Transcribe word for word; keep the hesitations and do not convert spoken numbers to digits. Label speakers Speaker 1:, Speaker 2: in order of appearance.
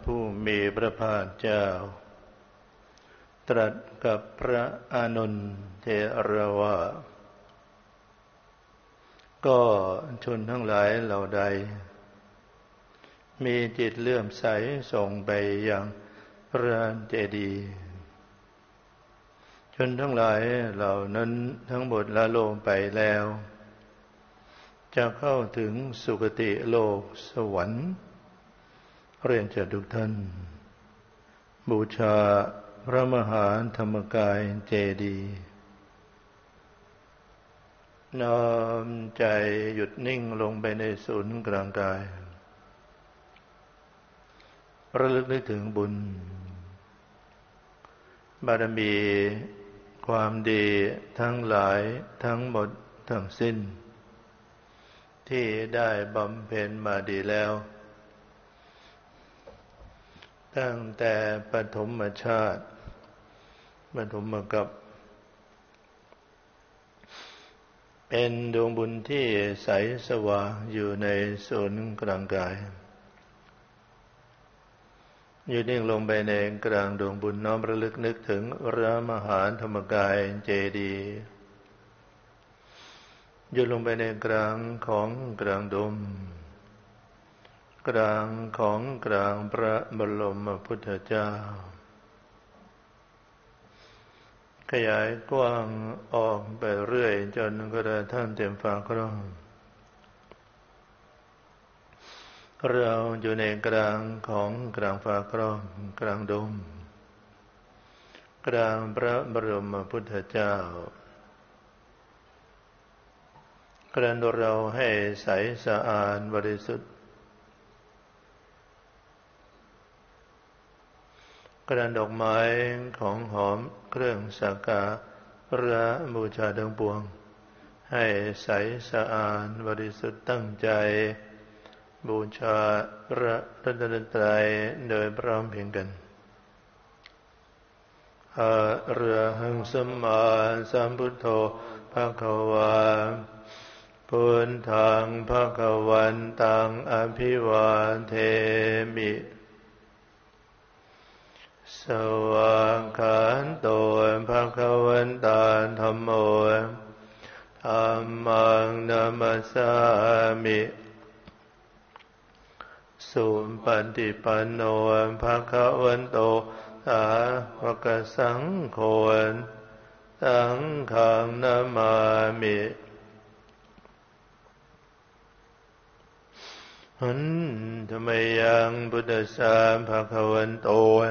Speaker 1: ผู้มีพระภาคเจ้าตรัสกับพระอานนท์เถระว่าก็ชนทั้งหลายเหล่าใดมีจิตเลื่อมใสส่งไปยังพระเจดีย์ชนทั้งหลายเหล่านั้นทั้งหมดละโลกไปแล้วจะเข้าถึงสุคติโลกสวรรค์เรียนเชิญทุกท่านบูชาพระมหาธรรมกายเจดีย์น้อมใจหยุดนิ่งลงไปในศูนย์กลางกายระลึกนึกถึงบุญบารมีความดีทั้งหลายทั้งหมดทั้งสิ้นที่ได้บำเพ็ญมาดีแล้วตั้งแต่ปฐมชาติปฐมกัปเป็นดวงบุญที่ใสสว่างอยู่ในศูนย์กลางกายยืนนิ่งลงไปในกลางดวงบุญน้อมระลึกนึกถึงพระมหาธรรมกายเจดีย์ยืนลงไปในกลางของกลางดมกลางของกลางพระบรมพุทธเจ้าขยายกว้างออกไปเรื่อยจนกระทั่งเต็มฝากร่องเราอยู่ในกลางของกลางฝากร่องกลางดมกลางพระบรมพุทธเจ้ากระนั้นเราให้ใสสะอาดบริสุทธิ์กระนั้นดอกไม้ของหอมเครื่องสักการะบูชาทั้งปวงให้ใสสะอาดบริสุทธิ์ตั้งใจบูชาพระรัตนตรัยโดยพร้อมเพรียงกันอะระหังสัมมาสัมพุทโธภควาพุทธังภควันตังอภิวาเทมิสวากขาโตภควันตาธัมโมธัมมังนัมสสามิสุปฏิปันโนภควโตสาวกสังโฆสังฆังนามามิหันธรรมยังพุทธัสสะภะคะวันโต